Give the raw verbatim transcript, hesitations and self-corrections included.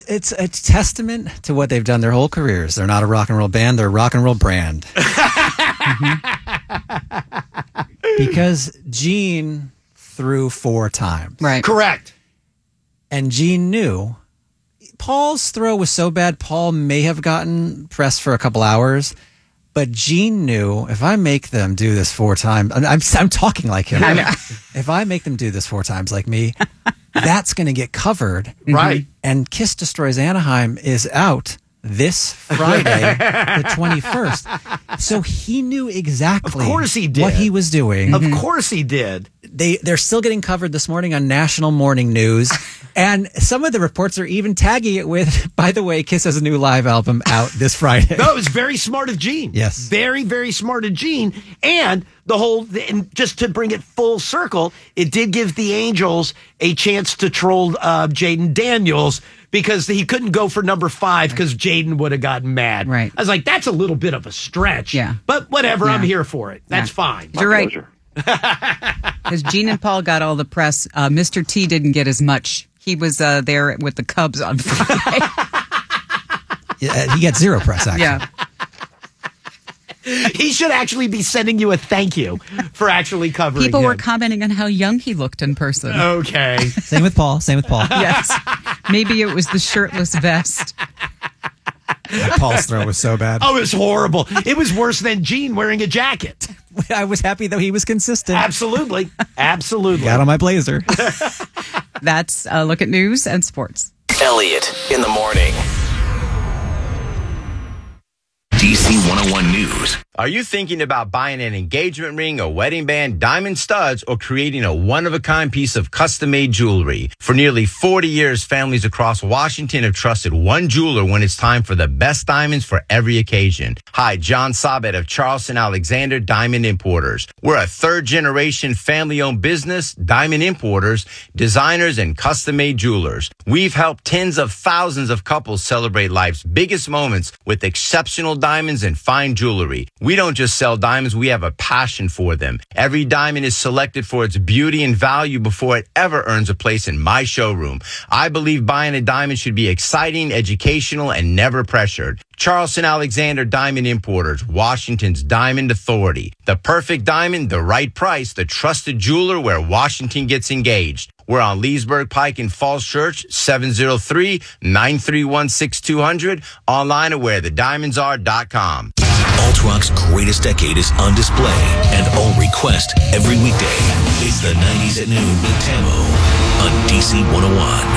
it's a testament to what they've done their whole careers. They're not a rock and roll band; they're a rock and roll brand. mm-hmm. Because Gene threw four times, right? Correct. And Gene knew Paul's throw was so bad. Paul may have gotten pressed for a couple hours. But Gene knew if I make them do this four times, I'm, I'm, I'm talking like him. If I make them do this four times like me, that's going to get covered. Right. And Kiss Destroys Anaheim is out this Friday, the twenty-first. So he knew exactly of course he did. what he was doing. Of course he did. They, they're still getting covered this morning on National Morning News. And some of the reports are even tagging it with, by the way, Kiss has a new live album out this Friday. No, it was very smart of Gene. Yes. Very, very smart of Gene. And the whole, and just to bring it full circle, it did give the Angels a chance to troll uh, Jaden Daniels because he couldn't go for number five because Jaden would have gotten mad. Right. I was like, that's a little bit of a stretch. Yeah. But whatever, Yeah. I'm here for it. That's Yeah. fine. You're right. Because Gene and Paul got all the press. Uh, Mister T didn't get as much. He was uh, there with the Cubs on Friday. Yeah, he gets zero press, actually. Yeah. He should actually be sending you a thank you for actually covering People him. were commenting on how young he looked in person. Okay. Same with Paul. Same with Paul. Yes. Maybe it was the shirtless vest. Paul's throw was so bad. Oh, it was horrible. It was worse than Gene wearing a jacket. I was happy though he was consistent. Absolutely. Absolutely. Got on my blazer. That's a look at news and sports. Elliot in the morning. D C one oh one News. Are you thinking about buying an engagement ring, a wedding band, diamond studs, or creating a one-of-a-kind piece of custom-made jewelry? For nearly forty years, families across Washington have trusted one jeweler when it's time for the best diamonds for every occasion. Hi, John Sabet of Charleston Alexander Diamond Importers. We're a third-generation family-owned business, diamond importers, designers, and custom-made jewelers. We've helped tens of thousands of couples celebrate life's biggest moments with exceptional diamonds and fine jewelry. We don't just sell diamonds, we have a passion for them. Every diamond is selected for its beauty and value before it ever earns a place in my showroom. I believe buying a diamond should be exciting, educational, and never pressured. Charleston Alexander Diamond Importers, Washington's Diamond Authority. The perfect diamond, the right price, the trusted jeweler where Washington gets engaged. We're on Leesburg Pike in Falls Church, seven oh three, nine three one, six two zero zero, online at where the diamonds are dot com. Alt Rock's greatest decade is on display and on request every weekday. It's the nineties at noon with Tamo on D C one oh one.